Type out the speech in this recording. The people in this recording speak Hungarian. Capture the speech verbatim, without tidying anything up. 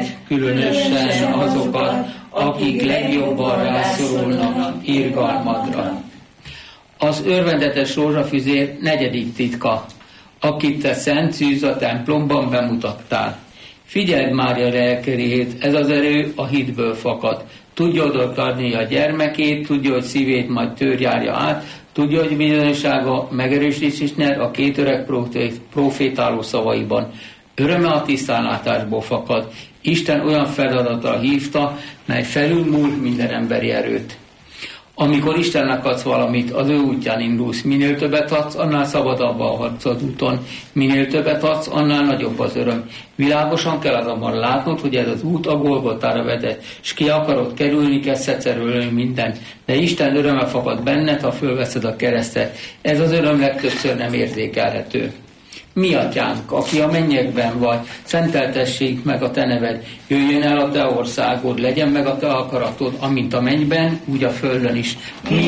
minket, különösen azokat, akik legjobban rászorulnak irgalmadra. Az örvendetes rózsafüzér negyedik titka, akit te Szent Szűz a templomban bemutattál. Figyeld Mária lelkerét, ez az erő a hitből fakad. Tudja odaadni a gyermekét, tudja, hogy szívét majd tőr járja át, tudja, hogy bizonyossága megerősítésnél a két öreg profétáló szavaiban. Öröme a tisztánlátásból fakad. Isten olyan feladatra hívta, mely felülmúl minden emberi erőt. Amikor Istennek adsz valamit, az ő útján indulsz. Minél többet adsz, annál szabadabban haladsz az úton. Minél többet adsz, annál nagyobb az öröm. Világosan kell azonban látnod, hogy ez az út a Golgotára vezet, és ki akarod kerülni, kell szecerülni mindent. De Isten öröme fakad benned, ha fölveszed a keresztet. Ez az öröm legtöbbször nem érzékelhető. Mi atyánk, aki a mennyekben vagy, szenteltessék meg a te neved, jöjjön el a te országod, legyen meg a te akaratod, amint a mennyben, úgy a földön is.